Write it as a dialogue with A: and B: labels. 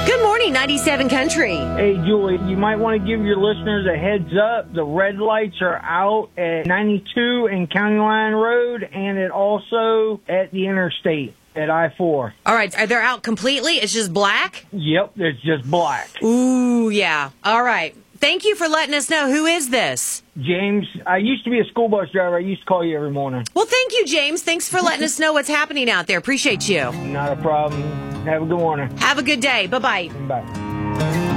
A: Good morning, 97 Country.
B: Hey, Julie, you might want to give your listeners a heads up. The red lights are out at 92 and County Line Road, and also at the interstate at I-4.
A: All right, are they out completely? It's just black?
B: Yep, it's just black.
A: Ooh, yeah. All right. Thank you for letting us know. Who is this?
B: James, I used to be a school bus driver. I used to call you every morning.
A: Well, thank you, James. Thanks for letting us know what's happening out there. Appreciate you.
B: Not a problem. Have a good morning.
A: Have a good day. Bye-bye.
B: Bye.